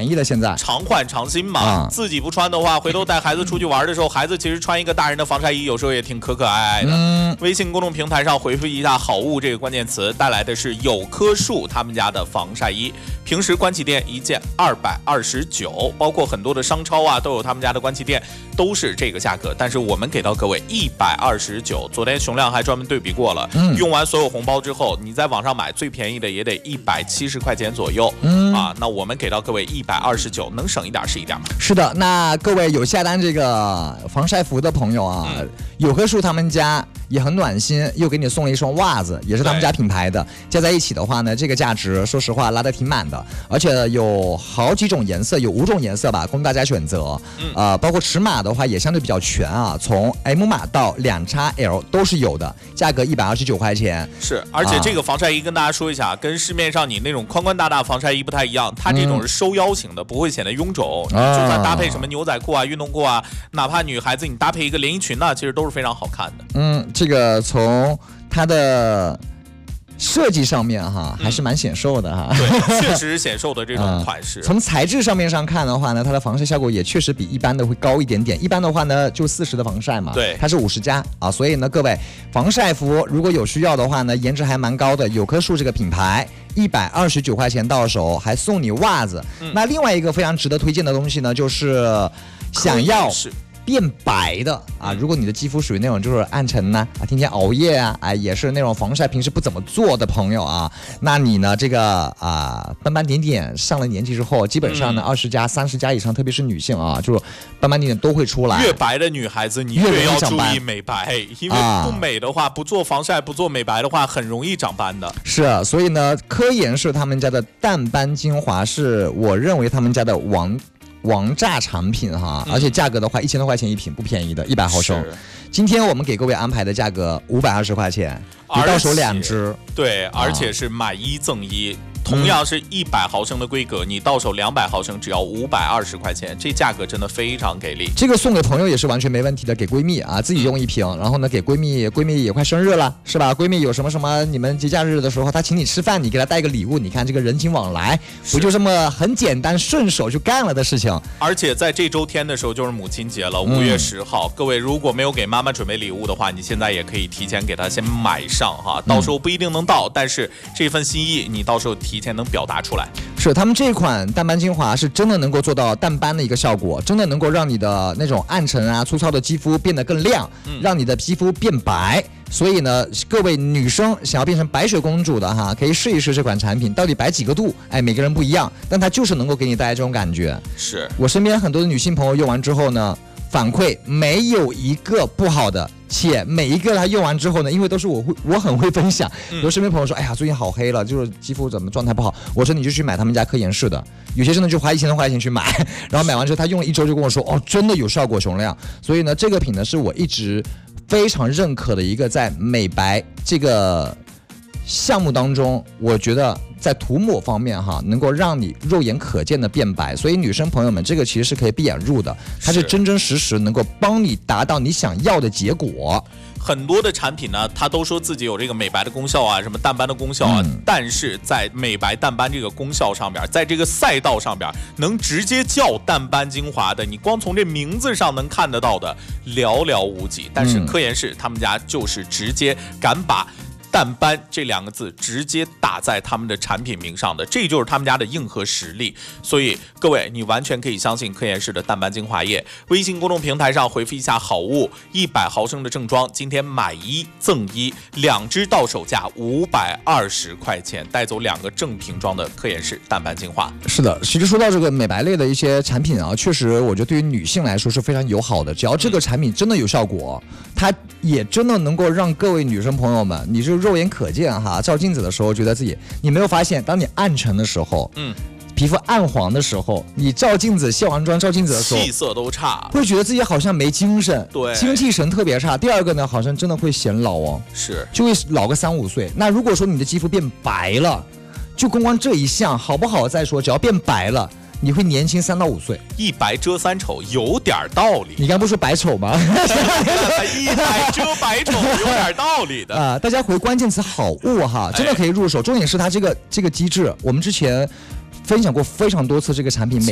便宜的，现在常换常新嘛，自己不穿的话，回头带孩子出去玩的时候，孩子其实穿一个大人的防晒衣，有时候也挺可爱爱的。微信公众平台上回复一下"好物"这个关键词，带来的是有棵树他们家的防晒衣，平时关起店一件229，包括很多的商超啊都有他们家的关起店，都是这个价格，但是我们给到各位129。昨天熊亮还专门对比过了，用完所有红包之后，你在网上买最便宜的也得170块钱左右，那我们给到各位129，能省一点是一点嘛。 是的，那各位有下单这个防晒服的朋友啊，有棵树他们家也很暖心，又给你送了一双袜子，也是他们家品牌的，加在一起的话呢，这个价值说实话拉得挺满的，而且有好几种颜色，有5种颜色吧，供大家选择。包括尺码的话也相对比较全啊，从 M 码到2XL 都是有的，价格129块钱。 是，而且这个防晒衣跟大家说一下，跟市面上你那种宽宽大防晒衣不太一样，它这种是收腰型的，不会显得臃肿。就算搭配什么牛仔裤啊、运动裤啊，哪怕女孩子你搭配一个连衣裙呢，其实都是非常好看的。 这个从它的设计上面哈，还是蛮显瘦的哈。 对，确实显瘦的这种款式。 从材质上面上看的话呢，它的防晒效果也确实比一般的会高一点点。一般的话呢，就40的防晒嘛， 对， 它是50+啊。所以呢，各位防晒服如果有需要的话呢，颜值还蛮高的。有棵树这个品牌129块钱到手，还送你袜子。那另外一个非常值得推荐的东西呢，就是想要变白的啊，如果你的肌肤属于那种就是暗沉呐天天熬夜啊，也是那种防晒平时不怎么做的朋友啊，那你呢这个斑斑点点上了年纪之后，基本上呢20+、30+以上，特别是女性啊，就是斑斑点点都会出来。 越白的女孩子你越要注意美白，因为不美的话，不做防晒不做美白的话，很容易长斑的。 是，所以呢，科颜氏他们家的淡斑精华是我认为他们家的王炸产品哈，而且价格的话1000多块钱一瓶，不便宜的，100毫升。今天我们给各位安排的价格520块钱，你到手2支。 对，而且是买1赠1。同样是100毫升的规格，你到手200毫升只要520块钱，这价格真的非常给力。 这个送给朋友也是完全没问题的，给闺蜜啊，自己用1瓶，然后呢给闺蜜也快生日了，是吧？闺蜜有什么你们节假日的时候，她请你吃饭，你给她带个礼物，你看这个人情往来，不就这么很简单顺手就干了的事情？ 而且在这周天的时候就是母亲节了，5月10号，各位如果没有给妈妈准备礼物的话，你现在也可以提前给她先买上哈，到时候不一定能到，但是这份心意你到时候提前能表达出来。 是，他们这款淡斑精华是真的能够做到淡斑的一个效果，真的能够让你的那种暗沉粗糙的肌肤变得更亮，让你的皮肤变白。所以呢，各位女生想要变成白雪公主的哈，可以试一试这款产品，到底白几个度？每个人不一样，但它就是能够给你带来这种感觉。 是我身边很多的女性朋友用完之后呢，反馈没有一个不好的，且每一个他用完之后呢，因为都是我很会分享，我身边朋友说，哎呀，最近好黑了，就是肌肤怎么状态不好。我说你就去买他们家科颜氏的，有些真的就花1000多块钱去买，然后买完之后他用了1周就跟我说，真的有效果，熊亮。所以呢，这个品呢是我一直非常认可的一个在美白这个项目当中，我觉得在涂抹方面能够让你肉眼可见的变白，所以女生朋友们，这个其实是可以闭眼入的，它是真真实实能够帮你达到你想要的结果。 很多的产品呢，它都说自己有这个美白的功效啊，什么淡斑的功效啊，但是在美白淡斑这个功效上边，在这个赛道上边，能直接叫淡斑精华的，你光从这名字上能看得到的寥寥无几。但是科颜氏他们家就是直接敢把淡斑这2个字直接打在他们的产品名上的，这就是他们家的硬核实力。所以各位，你完全可以相信科颜氏的淡斑精华液。微信公众平台上回复一下好物，100毫升的正装，今天买1赠1，2支到手价520块钱，带走2个正瓶装的科颜氏淡斑精华。 是的，其实说到这个美白类的一些产品啊，确实我觉得对于女性来说是非常友好的，只要这个产品真的有效果，它也真的能够让各位女生朋友们，你就肉眼可见照镜子的时候觉得自己，你没有发现当你暗沉的时候，皮肤暗黄的时候，你照镜子卸完妆照镜子的时候， 气色都差， 会觉得自己好像没精神， 对， 精气神特别差。第二个呢，好像真的会显老是就会老个3-5岁。那如果说你的肌肤变白了，就光这一项好不好再说，只要变白了，你会年轻3到5岁。 一白遮三丑，有点道理。 你刚不说白丑吗？ 一白遮百丑，有点道理的大家回关键词好物真的可以入手。重点是它这个机制，我们之前分享过非常多次这个产品。